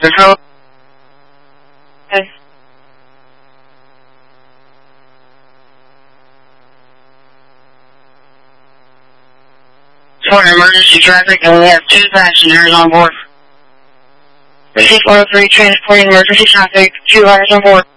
Control. Okay. For emergency traffic, and we have 2 passengers on board. Receipt 103, transporting emergency traffic, 2 riders on board.